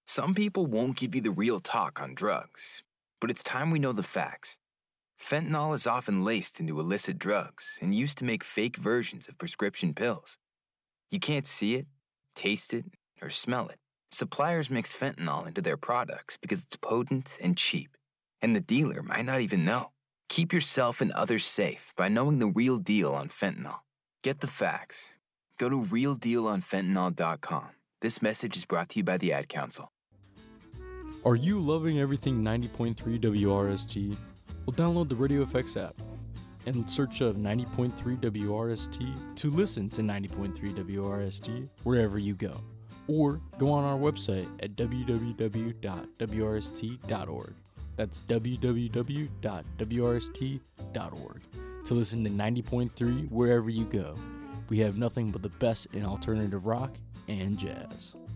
Some people won't give you the real talk on drugs, but it's time we know the facts. Fentanyl is often laced into illicit drugs and used to make fake versions of prescription pills. You can't see it, taste it, or smell it. Suppliers mix fentanyl into their products because it's potent and cheap, and the dealer might not even know. Keep yourself and others safe by knowing the real deal on fentanyl. Get the facts. Go to realdealonfentanyl.com. This message is brought to you by the Ad Council. Are you loving everything 90.3 WRST? Well, download the Radio FX app and search of 90.3 WRST to listen to 90.3 WRST wherever you go. Or go on our website at www.wrst.org. That's www.wrst.org to listen to 90.3 wherever you go. We have nothing but the best in alternative rock and jazz.